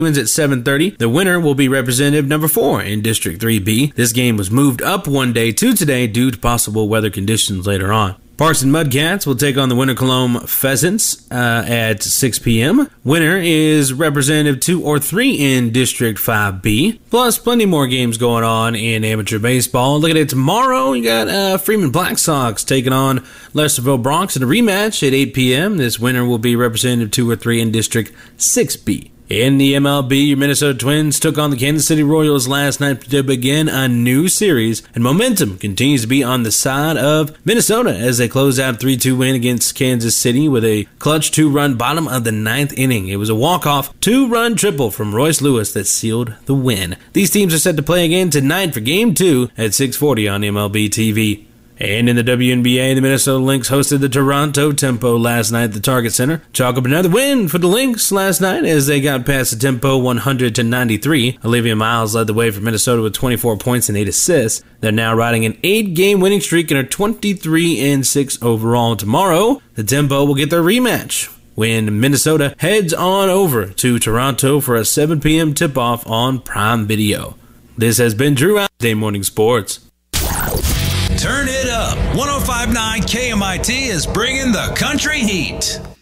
wins at 7:30. The winner will be representative number 4 in District 3B. This game was moved up one day to today due to possible weather conditions later on. Parson Mudcats will take on the Winter Cologne Pheasants at 6 p.m. Winner is representative 2 or 3 in District 5B. Plus, plenty more games going on in amateur baseball. Look at it tomorrow. You got Freeman Black Sox taking on Lesterville Bronx in a rematch at 8 p.m. This winner will be representative 2 or 3 in District 6B. In the MLB, your Minnesota Twins took on the Kansas City Royals last night to begin a new series, and momentum continues to be on the side of Minnesota as they close out a 3-2 win against Kansas City with a clutch 2-run bottom of the 9th inning. It was a walk-off 2-run triple from Royce Lewis that sealed the win. These teams are set to play again tonight for Game 2 at 6:40 on MLB TV. And in the WNBA, the Minnesota Lynx hosted the Toronto Tempo last night at the Target Center. Chalk up another win for the Lynx last night as they got past the Tempo 100-93. Olivia Miles led the way for Minnesota with 24 points and 8 assists. They're now riding an 8-game winning streak and are 23-6 overall. Tomorrow, the Tempo will get their rematch when Minnesota heads on over to Toronto for a 7 p.m. tip-off on Prime Video. This has been Drew out Day Morning Sports. Turn it up. 105.9 KMIT is bringing the country heat.